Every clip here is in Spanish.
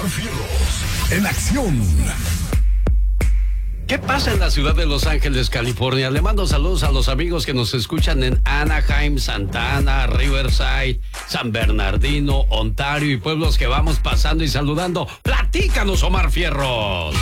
Fierros en acción. ¿Qué pasa en la ciudad de Los Ángeles, California? Le mando saludos a los amigos que nos escuchan en Anaheim, Santa Ana, Riverside, San Bernardino, Ontario y pueblos que vamos pasando y saludando. ¡Platícanos, Omar Fierros!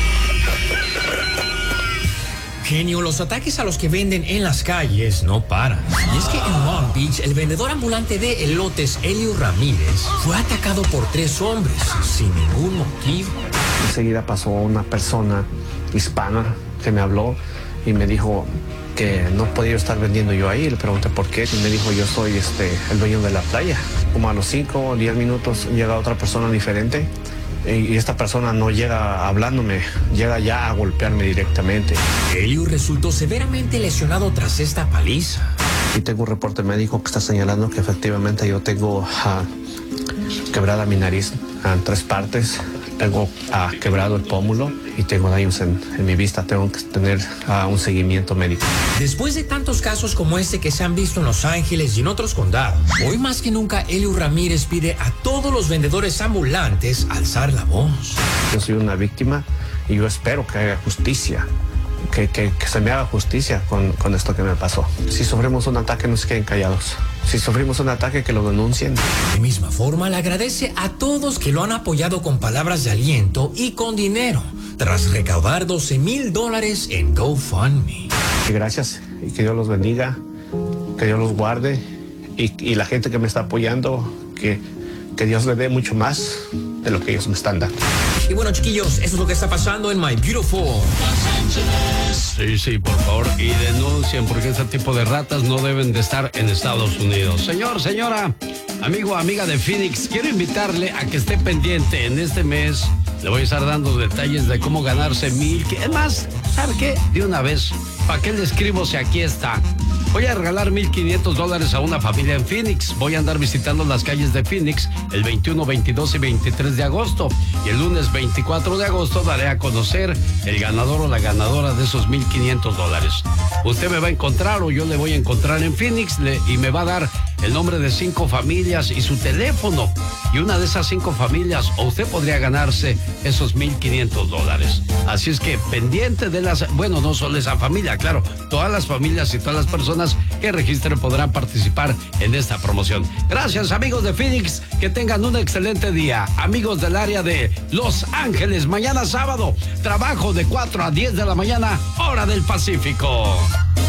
Genio, los ataques a los que venden en las calles no paran. Y es que en Long Beach, el vendedor ambulante de elotes, Elio Ramírez, fue atacado por 3 hombres sin ningún motivo. Enseguida pasó una persona hispana que me habló y me dijo que no podía estar vendiendo yo ahí. Le pregunté por qué y me dijo, yo soy el dueño de la playa. Como a los 5 o 10 minutos llega otra persona diferente y esta persona no llega hablándome, llega ya a golpearme directamente. Elio resultó severamente lesionado tras esta paliza. Y tengo un reporte médico que está señalando que efectivamente yo tengo quebrada mi nariz en 3 partes. Tengo quebrado el pómulo y tengo daños en mi vista. Tengo que tener un seguimiento médico. Después de tantos casos como este que se han visto en Los Ángeles y en otros condados, hoy más que nunca Elio Ramírez pide a todos los vendedores ambulantes alzar la voz. Yo soy una víctima y yo espero que haya justicia, que se me haga justicia con esto que me pasó. Si sufrimos un ataque, no se queden callados. Si sufrimos un ataque, que lo denuncien. De misma forma, le agradece a todos que lo han apoyado con palabras de aliento y con dinero, tras recaudar $12,000 en GoFundMe. Gracias y que Dios los bendiga, que Dios los guarde y la gente que me está apoyando, que Dios le dé mucho más de lo que ellos me están dando. Y bueno, chiquillos, eso es lo que está pasando en My Beautiful Sí, por favor, y denuncien, porque este tipo de ratas no deben de estar en Estados Unidos. Señor, señora, amigo, amiga de Phoenix, quiero invitarle a que esté pendiente en este mes. Le voy a estar dando detalles de cómo ganarse 1,000. Es más, ¿sabe qué? De una vez, ¿para qué le escribo si aquí está? Voy a regalar $1,500 a una familia en Phoenix. Voy a andar visitando las calles de Phoenix el 21, 22 y 23 de agosto. Y el lunes 24 de agosto daré a conocer el ganador o la ganadora de esos $1,500. Usted me va a encontrar o yo le voy a encontrar en Phoenix y me va a dar el nombre de 5 familias y su teléfono. Y una de esas 5 familias, o usted podría ganarse esos $1,500. Así es que pendiente de no solo esa familia, claro, todas las familias y todas las personas que registren podrán participar en esta promoción. Gracias, amigos de Phoenix, que tengan un excelente día. Amigos del área de Los Ángeles, mañana sábado, trabajo de 4 a 10 de la mañana, hora del Pacífico.